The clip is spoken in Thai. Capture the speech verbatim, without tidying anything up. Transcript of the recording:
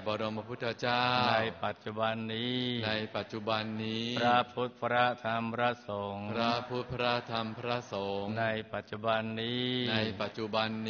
บรมพุทธเจ้าในปัจจุบันนี้ในปัจจุบันนี้พระพุทธพระธรรมพระสงฆ์พระพุทธพระธรรมพระสงฆ์ในปัจจุบันนี้ในปัจจุบัน